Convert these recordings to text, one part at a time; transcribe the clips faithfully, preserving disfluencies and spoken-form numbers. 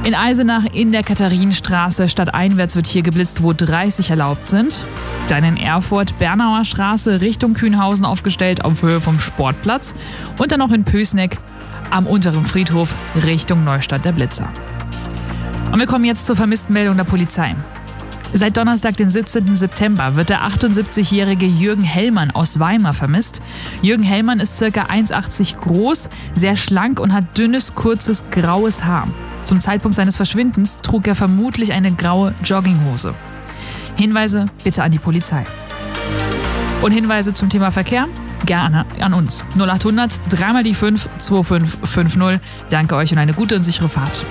In Eisenach in der Katharinenstraße stadteinwärts wird hier geblitzt, wo dreißig erlaubt sind. Dann in Erfurt Bernauer Straße Richtung Kühnhausen aufgestellt auf Höhe vom Sportplatz. Und dann noch in Pößneck am unteren Friedhof Richtung Neustadt der Blitzer. Und wir kommen jetzt zur vermissten Meldung der Polizei. Seit Donnerstag, den siebzehnten September, wird der achtundsiebzigjährige Jürgen Hellmann aus Weimar vermisst. Jürgen Hellmann ist ca. eins Komma achtzig groß, sehr schlank und hat dünnes, kurzes, graues Haar. Zum Zeitpunkt seines Verschwindens trug er vermutlich eine graue Jogginghose. Hinweise bitte an die Polizei. Und Hinweise zum Thema Verkehr? Gerne an uns. null acht hundert drei mal die fünf zwei fünf fünf null. Danke euch und eine gute und sichere Fahrt.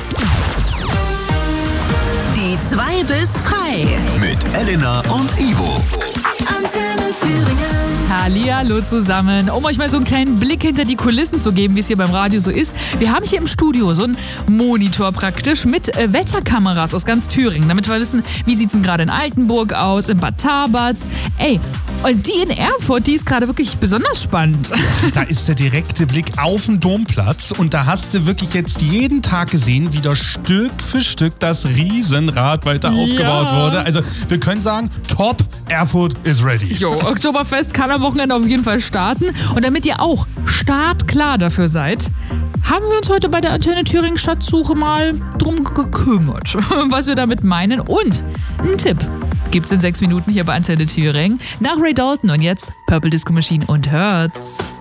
Die zwei bis frei. Mit Elena und Ivo. Antenne Thüringen. Hallihallo zusammen. Um euch mal so einen kleinen Blick hinter die Kulissen zu geben, wie es hier beim Radio so ist. Wir haben hier im Studio so einen Monitor praktisch mit äh, Wetterkameras aus ganz Thüringen, damit wir wissen, wie sieht es denn gerade in Altenburg aus, in Bad Tabatz. Ey, und die in Erfurt, die ist gerade wirklich besonders spannend. Da ist der direkte Blick auf den Domplatz und da hast du wirklich jetzt jeden Tag gesehen, wie da Stück für Stück das Riesenrad weiter Ja. aufgebaut wurde. Also wir können sagen, top, Erfurt is ready. Jo, Oktoberfest kann am Wochenende auf jeden Fall starten. Und damit ihr auch startklar dafür seid, haben wir uns heute bei der Antenne Thüringen Schatzsuche mal drum gekümmert, was wir damit meinen. Und ein Tipp gibt's in sechs Minuten hier bei Antenne Thüringen nach Ray Dalton und jetzt Purple Disco Machine und Hurts.